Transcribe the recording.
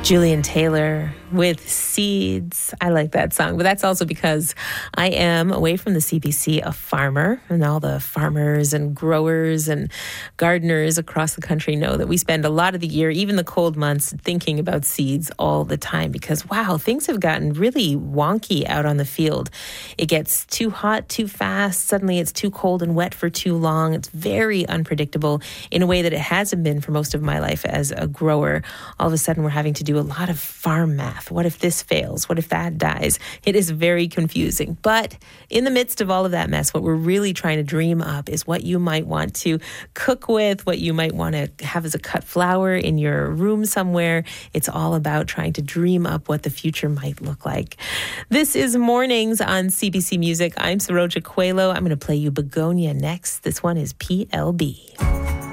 Julian Taylor with Seeds. I like that song, but that's also because I am, away from the CBC, a farmer, and all the farmers and growers and gardeners across the country know that we spend a lot of the year, even the cold months, thinking about seeds all the time because, wow, things have gotten really wonky out on the field. It gets too hot too fast. Suddenly it's too cold and wet for too long. It's very unpredictable in a way that it hasn't been for most of my life as a grower. All of a sudden we're having to do a lot of farm math. What if this fails? What if that dies? It is very confusing. But in the midst of all of that mess, what we're really trying to dream up is what you might want to cook with, what you might want to have as a cut flower in your room somewhere. It's all about trying to dream up what the future might look like. This is Mornings on CBC Music. I'm Saroja Coelho. I'm going to play you Begonia next. This one is PLB.